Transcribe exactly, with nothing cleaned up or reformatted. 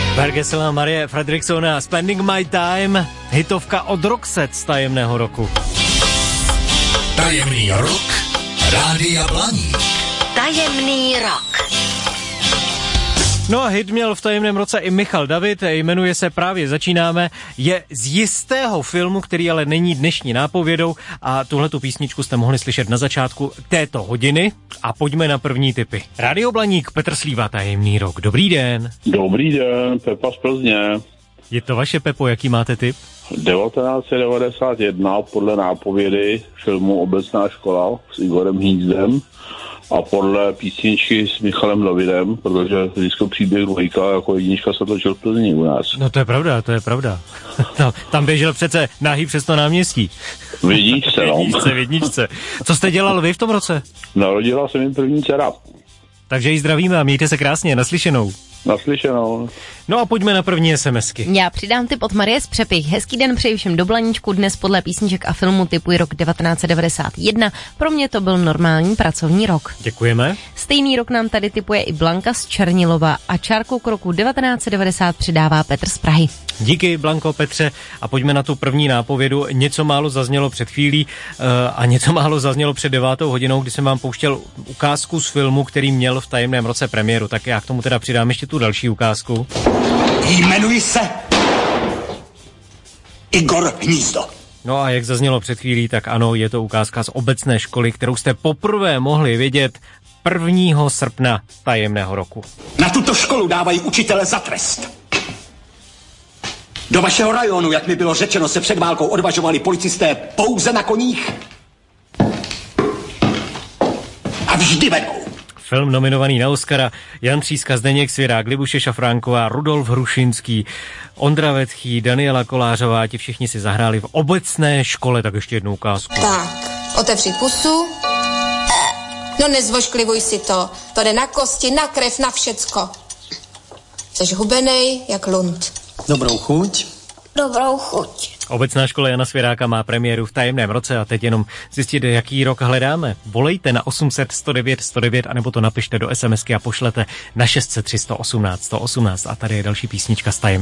Ferguson a Marie Fredriksson, Spending My Time, hitovka od Roxette z Tajemného roku. Tajemný rok Rádia Blaník. Tajemný rok. No a hit měl v tajemném roce i Michal David, jmenuje se Právě začínáme, je z jistého filmu, který ale není dnešní nápovědou a tuhletu písničku jste mohli slyšet na začátku této hodiny a pojďme na první tipy. Rádio Blaník, Petr Slíva, Tajemný rok. Dobrý den. Dobrý den, Pepa z Plzně. Je to vaše, Pepo, jaký máte tip? devatenáct set devadesát jedna podle nápovědy filmu Obecná škola s Igorem Hnízdem a podle písničky s Michalem Davidem, protože vždycky příběh dvojka jako jednička se točil v Plzni u nás. No to je pravda, to je pravda. Tam, tam běžel přece nahý přes to náměstí. V jedničce, no. V jedničce, v jedničce. Co jste dělal vy v tom roce? Narodila se mi první dcera. Takže ji zdravíme a mějte se krásně, naslyšenou. Naslyšenou. No a pojďme na první SMSky. Já přidám tip od Marie z Přepich. Hezký den přeji všem do Blaníčku. Dnes podle písniček a filmu tipuji rok devatenáct set devadesát jedna. Pro mě to byl normální pracovní rok. Děkujeme. Stejný rok nám tady tipuje i Blanka z Černilova a čárku k roku devatenáct set devadesát přidává Petr z Prahy. Díky, Blanko, Petře, a pojďme na tu první nápovědu. Něco málo zaznělo před chvílí uh, a něco málo zaznělo před devátou hodinou, kdy jsem vám pouštěl ukázku z filmu, který měl v tajemném roce premiéru. Tak já k tomu teda přidám ještě tu další ukázku. Jmenuji se Igor Hnízdo. No a jak zaznělo před chvílí, tak ano, je to ukázka z obecné školy, kterou jste poprvé mohli vidět prvního srpna tajemného roku. Na tuto školu dávají učitele za trest. Do vašeho rajonu, jak mi bylo řečeno, se před válkou odvažovali policisté pouze na koních. A vždy vedou. Film nominovaný na Oscara, Jan Tříska, Zdeněk Svěrák, Libuše Šafránková, Rudolf Hrušinský, Ondra Vetchý, Daniela Kolářová, ti všichni si zahráli v obecné škole, tak ještě jednu ukázku. Tak, otevři pusu. No nezvošklivuj si to, to jde na kosti, na krev, na všecko. Jseš hubenej jak lund. Dobrou chuť. Dobrou chuť. Obecná škola Jana Svěráka má premiéru v tajemném roce a teď jenom zjistit, jaký rok hledáme. Volejte na osm set sto devět sto devět anebo to napište do SMSky a pošlete na šest set tři sto osmnáct sto osmnáct a tady je další písnička z tajemného.